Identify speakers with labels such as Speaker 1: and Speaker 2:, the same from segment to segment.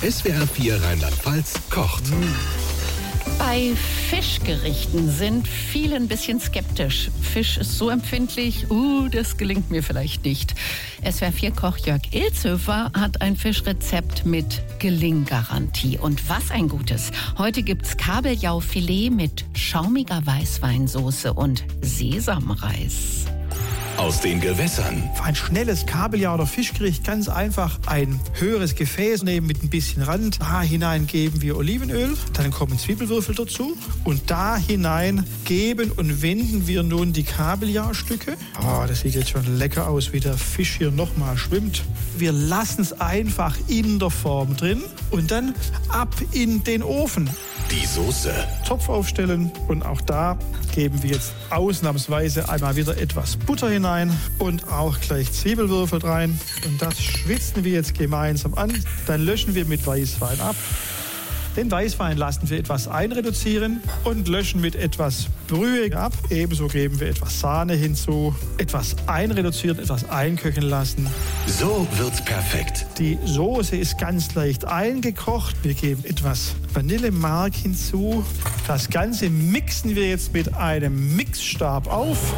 Speaker 1: SWR 4 Rheinland-Pfalz kocht.
Speaker 2: Bei Fischgerichten sind viele ein bisschen skeptisch. Fisch ist so empfindlich, das gelingt mir vielleicht nicht. SWR 4-Koch Jörg Ilzhöfer hat ein Fischrezept mit Gelinggarantie. Und was ein gutes. Heute gibt's Kabeljaufilet mit schaumiger Weißweinsoße und Sesamreis.
Speaker 1: Aus den Gewässern.
Speaker 3: Für ein schnelles Kabeljau- oder Fischgericht ganz einfach ein höheres Gefäß nehmen mit ein bisschen Rand. Da hinein geben wir Olivenöl, dann kommen Zwiebelwürfel dazu und da hinein geben und wenden wir nun die Kabeljau-Stücke. Das sieht jetzt schon lecker aus, wie der Fisch hier nochmal schwimmt. Wir lassen es einfach in der Form drin und dann ab in den Ofen.
Speaker 1: Die Soße.
Speaker 3: Topf aufstellen und auch da geben wir jetzt ausnahmsweise einmal wieder etwas Butter hinein und auch gleich Zwiebelwürfel rein. Und das schwitzen wir jetzt gemeinsam an. Dann löschen wir mit Weißwein ab. Den Weißwein lassen wir etwas einreduzieren und löschen mit etwas Brühe ab. Ebenso geben wir etwas Sahne hinzu, etwas einreduzieren, etwas einköcheln lassen.
Speaker 1: So wird's perfekt.
Speaker 3: Die Soße ist ganz leicht eingekocht. Wir geben etwas Vanillemark hinzu. Das Ganze mixen wir jetzt mit einem Mixstab auf.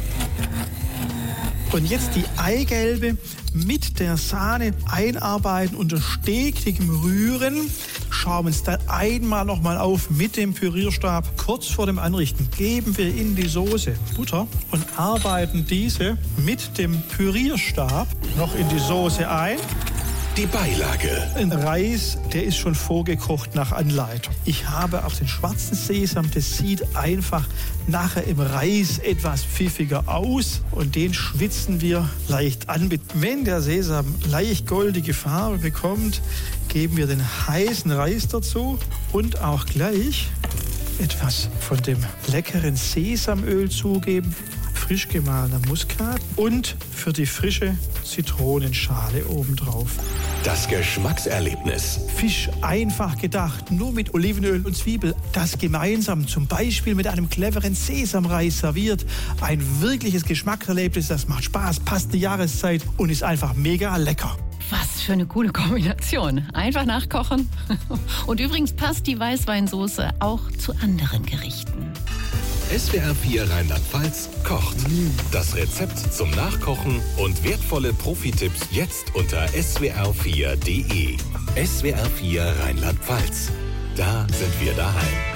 Speaker 3: Und jetzt die Eigelbe mit der Sahne einarbeiten, unter stetigem Rühren. Schauen uns dann einmal nochmal auf mit dem Pürierstab. Kurz vor dem Anrichten geben wir in die Soße Butter und arbeiten diese mit dem Pürierstab noch in die Soße ein.
Speaker 1: Die Beilage.
Speaker 3: Ein Reis, der ist schon vorgekocht nach Anleitung. Ich habe auch den schwarzen Sesam, das sieht einfach nachher im Reis etwas pfiffiger aus und den schwitzen wir leicht an. Wenn der Sesam leicht goldige Farbe bekommt, geben wir den heißen Reis dazu und auch gleich etwas von dem leckeren Sesamöl zugeben. Frisch gemahlener Muskat und für die frische Zitronenschale obendrauf.
Speaker 1: Das Geschmackserlebnis.
Speaker 3: Fisch einfach gedacht, nur mit Olivenöl und Zwiebel. Das gemeinsam zum Beispiel mit einem cleveren Sesamreis serviert. Ein wirkliches Geschmackserlebnis, das macht Spaß, passt die Jahreszeit und ist einfach mega lecker.
Speaker 2: Was für eine coole Kombination. Einfach nachkochen. Und übrigens passt die Weißweinsoße auch zu anderen Gerichten.
Speaker 1: SWR 4 Rheinland-Pfalz kocht. Das Rezept zum Nachkochen und wertvolle Profi-Tipps jetzt unter swr4.de. SWR 4 Rheinland-Pfalz. Da sind wir daheim.